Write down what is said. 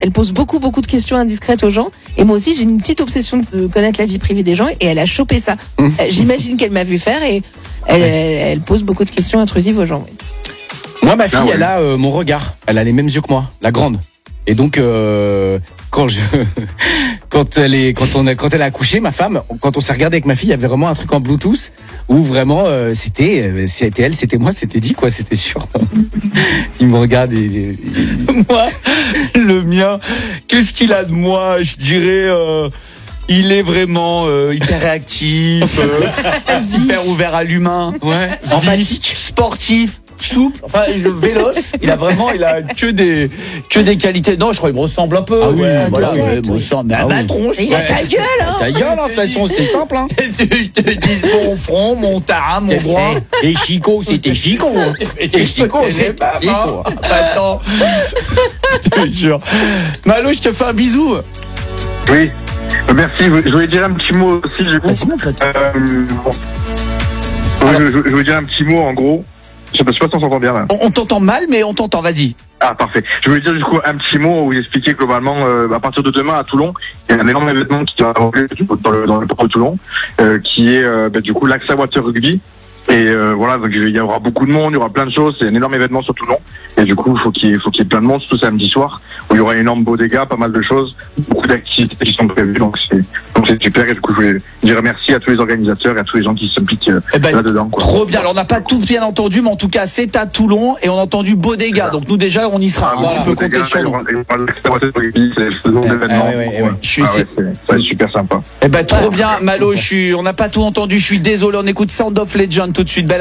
elle pose beaucoup de questions indiscrètes aux gens. Et moi aussi, j'ai une petite obsession de connaître la vie privée des gens. Et elle a chopé ça. J'imagine qu'elle m'a vu faire et elle pose beaucoup de questions intrusives aux gens. Oui. Moi, ma fille, elle a mon regard. Elle a les mêmes yeux que moi, la grande. Et donc, quand elle a accouché, ma femme, quand on s'est regardé avec ma fille, il y avait vraiment un truc en Bluetooth où vraiment c'était elle, c'était moi, c'était dit quoi, c'était sûr. Il me regarde et Moi, le mien, qu'est-ce qu'il a de moi? Je dirais. Il est vraiment hyper réactif, hyper ouvert à l'humain, empathique, sportif, souple, enfin véloce. Il a que des qualités. Non, je crois qu'il me ressemble un peu. Ah oui, voilà, peut-être, il me ressemble. Mais ma tronche. Il a ta gueule, hein. ta gueule, de toute façon, c'est simple, hein. Je te dis mon front, mon tarame, mon groin. Et Chico, c'était Chico. Et Chico, c'est pas Chico. Attends. Je te jure. Malo, je te fais un bisou. Oui. Merci, je voulais dire un petit mot aussi, du coup. Vas-y, mon pote. Je voulais dire un petit mot, en gros. Je sais pas si on s'entend bien, là. On t'entend mal, mais on t'entend, vas-y. Ah, parfait. Je voulais dire, du coup, un petit mot où vous expliquez globalement, à partir de demain, à Toulon, il y a un énorme événement qui va avoir lieu dans le port de Toulon, qui est, du coup, l'AXA Water Rugby. Et voilà, donc il y aura beaucoup de monde, il y aura plein de choses, c'est un énorme événement sur Toulon. Et du coup, il faut qu'il y ait plein de monde, surtout samedi soir, où il y aura un énorme beau dégât, pas mal de choses, beaucoup d'activités qui sont prévues, donc c'est super. Et du coup, je voulais dire merci à tous les organisateurs et à tous les gens qui s'impliquent là-dedans, quoi. Trop bien. Alors, on n'a pas tout bien entendu, mais en tout cas, c'est à Toulon et on a entendu beau dégât. Donc, nous, déjà, on y sera. Tu peux compter sur nous. Ça va être super sympa. Trop bien, Malo. On n'a pas tout entendu. Je suis désolé. On écoute Sound of Legend tout de suite.